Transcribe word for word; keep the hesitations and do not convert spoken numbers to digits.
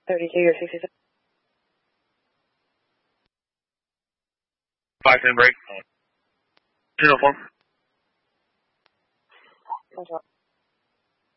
thirty-two, you're sixty-seven. Five ten break. Two oh four. Control.